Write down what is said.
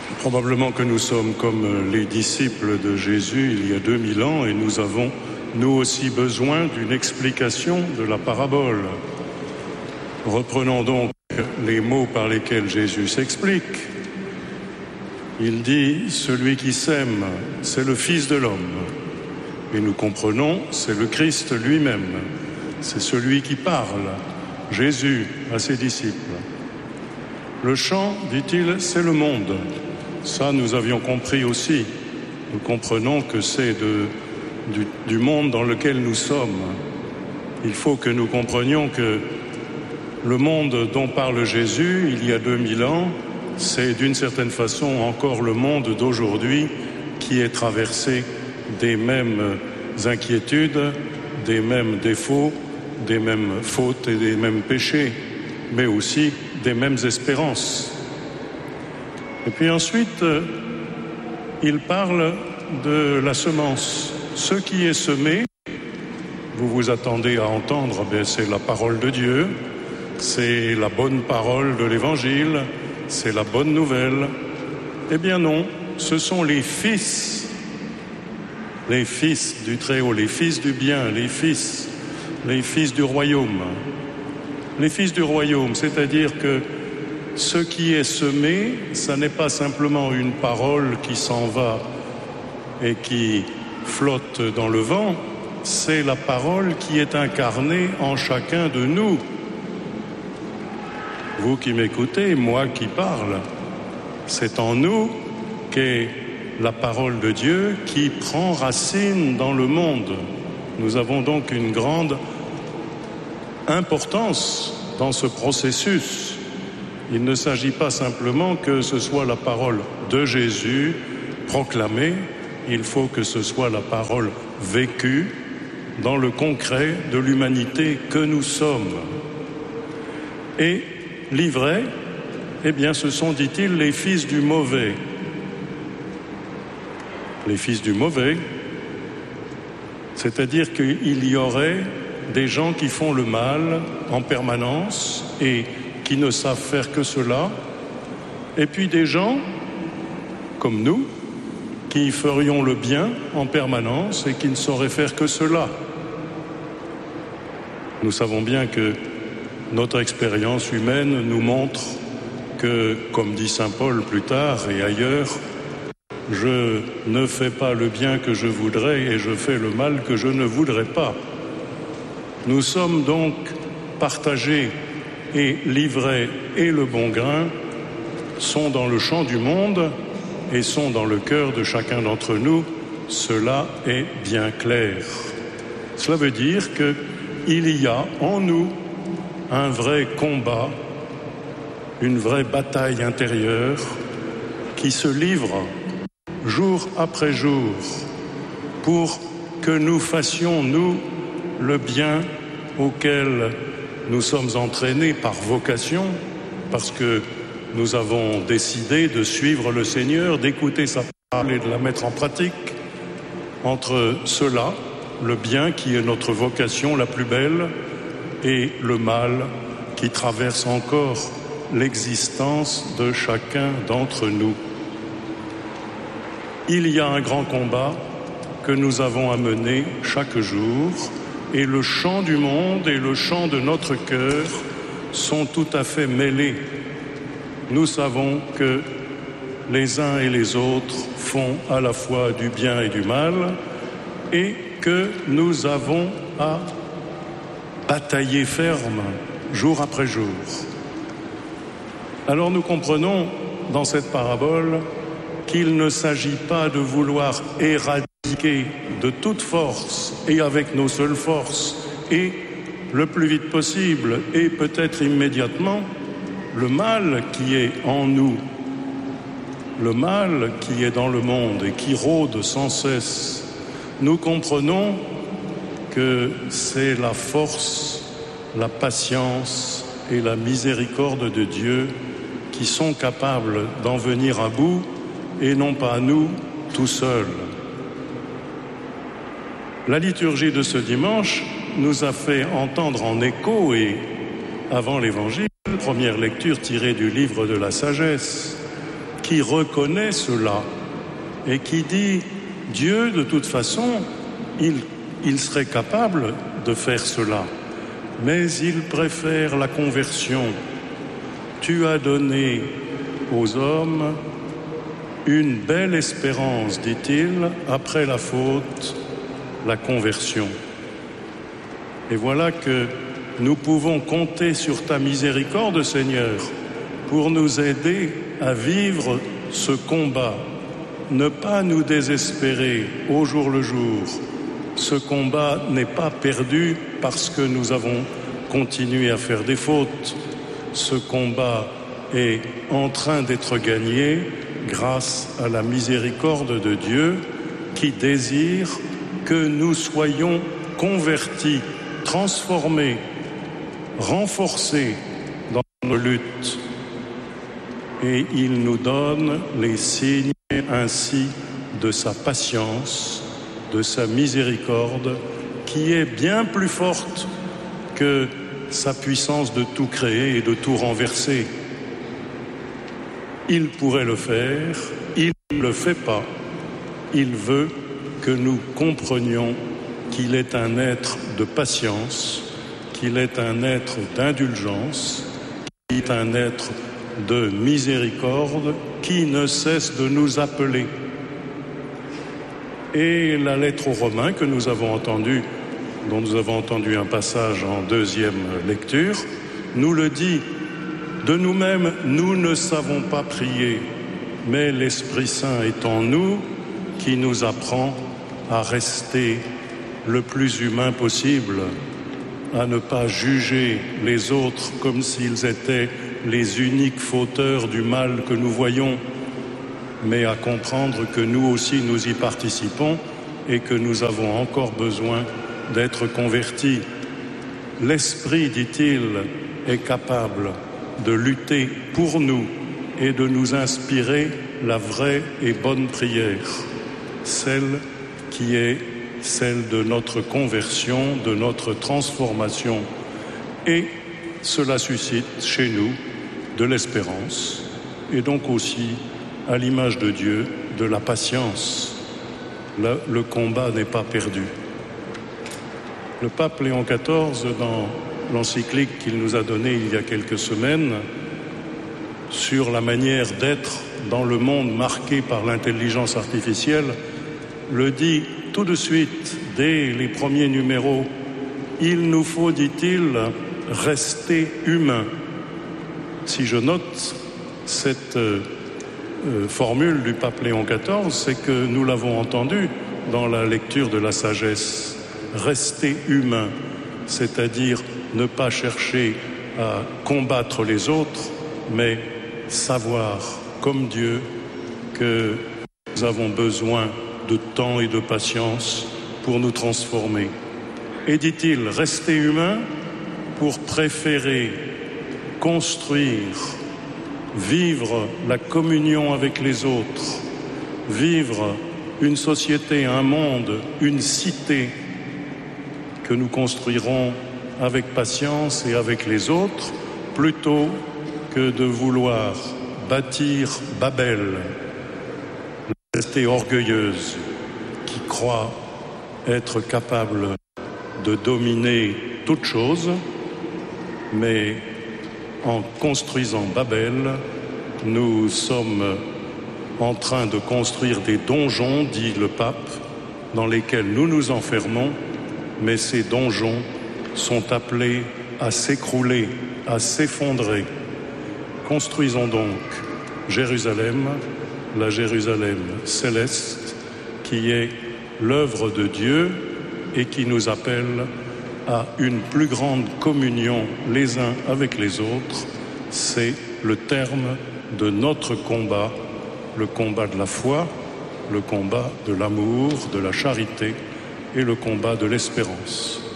Probablement que nous sommes comme les disciples de Jésus il y a 2000 ans et nous avons, nous aussi, besoin d'une explication de la parabole. Reprenons donc les mots par lesquels Jésus s'explique. Il dit « Celui qui sème, c'est le Fils de l'homme ». Et nous comprenons, c'est le Christ lui-même. C'est celui qui parle, Jésus, à ses disciples. Le champ, dit-il, c'est le monde. Ça, nous avions compris aussi. Nous comprenons que c'est du monde dans lequel nous sommes. Il faut que nous comprenions que le monde dont parle Jésus, il y a 2000 ans, c'est d'une certaine façon encore le monde d'aujourd'hui qui est traversé des mêmes inquiétudes, des mêmes défauts, des mêmes fautes et des mêmes péchés, mais aussi des mêmes espérances. Et puis ensuite, il parle de la semence. Ce qui est semé, vous vous attendez à entendre, c'est la parole de Dieu, c'est la bonne parole de l'Évangile, c'est la bonne nouvelle. Eh bien non, ce sont les fils du Très-Haut, les fils du bien, les fils du royaume. Les fils du royaume, c'est-à-dire que ce qui est semé, ça n'est pas simplement une parole qui s'en va et qui flotte dans le vent, c'est la parole qui est incarnée en chacun de nous. Vous qui m'écoutez, moi qui parle, c'est en nous qu'est la parole de Dieu qui prend racine dans le monde. Nous avons donc une grande importance dans ce processus. Il ne s'agit pas simplement que ce soit la parole de Jésus proclamée, il faut que ce soit la parole vécue dans le concret de l'humanité que nous sommes. Et l'ivraie, eh bien ce sont, dit-il, les fils du mauvais. Les fils du mauvais, c'est-à-dire qu'il y aurait des gens qui font le mal en permanence et qui ne savent faire que cela, et puis des gens, comme nous, qui ferions le bien en permanence et qui ne sauraient faire que cela. Nous savons bien que notre expérience humaine nous montre que, comme dit saint Paul plus tard et ailleurs, je ne fais pas le bien que je voudrais et je fais le mal que je ne voudrais pas. Nous sommes donc partagés et l'ivraie et le bon grain sont dans le champ du monde et sont dans le cœur de chacun d'entre nous. Cela est bien clair. Cela veut dire qu'il y a en nous un vrai combat, une vraie bataille intérieure qui se livre jour après jour pour que nous fassions, nous, le bien auquel nous sommes entraînés par vocation, parce que nous avons décidé de suivre le Seigneur, d'écouter sa parole et de la mettre en pratique. Entre cela, le bien qui est notre vocation la plus belle, et le mal qui traverse encore l'existence de chacun d'entre nous. Il y a un grand combat que nous avons à mener chaque jour, et le chant du monde et le chant de notre cœur sont tout à fait mêlés. Nous savons que les uns et les autres font à la fois du bien et du mal, et que nous avons à batailler ferme jour après jour. Alors nous comprenons dans cette parabole qu'il ne s'agit pas de vouloir éradiquer de toute force et avec nos seules forces et le plus vite possible et peut-être immédiatement le mal qui est en nous, le mal qui est dans le monde et qui rôde sans cesse. Nous comprenons que c'est la force, la patience et la miséricorde de Dieu qui sont capables d'en venir à bout et non pas nous tout seuls. La liturgie de ce dimanche nous a fait entendre en écho et avant l'Évangile, première lecture tirée du livre de la sagesse, qui reconnaît cela et qui dit Dieu, de toute façon, il serait capable de faire cela, mais il préfère la conversion. Tu as donné aux hommes une belle espérance, dit-il, après la faute, la conversion. Et voilà que nous pouvons compter sur ta miséricorde, Seigneur, pour nous aider à vivre ce combat. Ne pas nous désespérer au jour le jour. Ce combat n'est pas perdu parce que nous avons continué à faire des fautes. Ce combat est en train d'être gagné grâce à la miséricorde de Dieu qui désire que nous soyons convertis, transformés, renforcés dans nos luttes. Et il nous donne les signes ainsi de sa patience, de sa miséricorde, qui est bien plus forte que sa puissance de tout créer et de tout renverser. Il pourrait le faire, il ne le fait pas. Il veut que nous comprenions qu'il est un être de patience, qu'il est un être d'indulgence, qu'il est un être de miséricorde qui ne cesse de nous appeler. Et la lettre aux Romains que nous avons entendue, dont nous avons entendu un passage en deuxième lecture, nous le dit. De nous-mêmes, nous ne savons pas prier, mais l'Esprit Saint est en nous qui nous apprend à rester le plus humain possible, à ne pas juger les autres comme s'ils étaient les uniques fauteurs du mal que nous voyons, mais à comprendre que nous aussi nous y participons et que nous avons encore besoin d'être convertis. L'Esprit, dit-il, est capable de lutter pour nous et de nous inspirer la vraie et bonne prière, celle qui est celle de notre conversion, de notre transformation. Et cela suscite chez nous de l'espérance et donc aussi, à l'image de Dieu, de la patience. Le combat n'est pas perdu. Le pape Léon XIV, dans l'encyclique qu'il nous a donnée il y a quelques semaines, sur la manière d'être dans le monde marqué par l'intelligence artificielle, le dit tout de suite, dès les premiers numéros. Il nous faut, dit-il, rester humain. Si je note cette formule du pape Léon XIV, c'est que nous l'avons entendu dans la lecture de la sagesse. Rester humain, c'est-à-dire ne pas chercher à combattre les autres, mais savoir, comme Dieu, que nous avons besoin de temps et de patience pour nous transformer. Et dit-il, rester humain pour préférer construire, vivre la communion avec les autres, vivre une société, un monde, une cité que nous construirons avec patience et avec les autres, plutôt que de vouloir bâtir Babel, la cité orgueilleuse qui croit être capable de dominer toute chose, mais en construisant Babel, nous sommes en train de construire des donjons, dit le pape, dans lesquels nous nous enfermons, mais ces donjons sont appelés à s'écrouler, à s'effondrer. Construisons donc Jérusalem, la Jérusalem céleste, qui est l'œuvre de Dieu et qui nous appelle à une plus grande communion les uns avec les autres. C'est le terme de notre combat, le combat de la foi, le combat de l'amour, de la charité et le combat de l'espérance.